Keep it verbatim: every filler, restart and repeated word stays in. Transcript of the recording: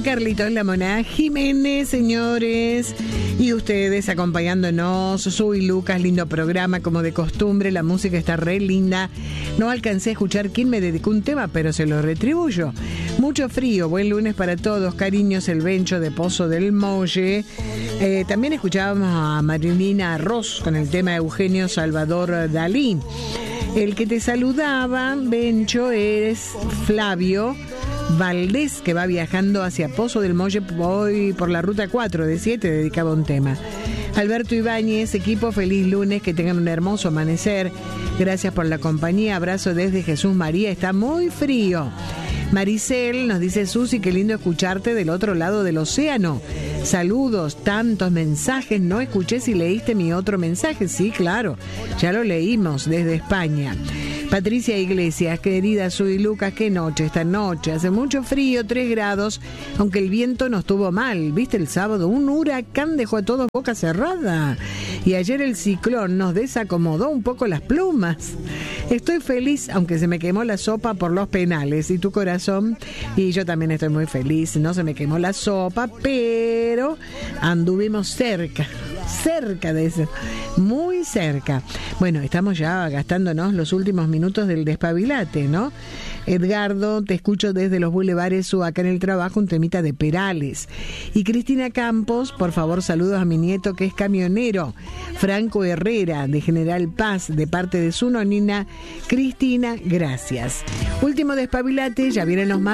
Carlitos Lamona Jiménez, señores, y ustedes acompañándonos. Soy Lucas, lindo programa como de costumbre, la música está re linda. No alcancé a escuchar quién me dedicó un tema, pero se lo retribuyo. Mucho frío, buen lunes para todos, cariños, el Bencho de Pozo del Molle. Eh, también escuchábamos a Marilina Ross con el tema de Eugenio Salvador Dalí. El que te saludaba, Bencho, es Flavio Valdés, que va viajando hacia Pozo del Molle hoy por la ruta cuatro de siete, dedicaba un tema. Alberto Ibáñez, equipo, feliz lunes, que tengan un hermoso amanecer. Gracias por la compañía, abrazo desde Jesús María, está muy frío. Maricel nos dice: Susi, qué lindo escucharte del otro lado del océano. Saludos, tantos mensajes, no escuché si leíste mi otro mensaje. Sí, claro, ya lo leímos desde España. Patricia Iglesias, querida Suy Lucas, qué noche esta noche, hace mucho frío, tres grados, aunque el viento no estuvo mal, viste el sábado, un huracán dejó a todos boca cerrada, y ayer el ciclón nos desacomodó un poco las plumas. Estoy feliz, aunque se me quemó la sopa por los penales, y tu corazón, y yo también estoy muy feliz, no se me quemó la sopa, pero anduvimos cerca, cerca de eso, muy cerca. Bueno, estamos ya gastándonos los últimos minutos del despabilate, ¿no? Edgardo, te escucho desde los bulevares o acá en el trabajo, un temita de Perales. Y Cristina Campos, por favor, saludos a mi nieto que es camionero, Franco Herrera, de General Paz, de parte de su nonina Cristina, gracias. Último despabilate, ya vienen los más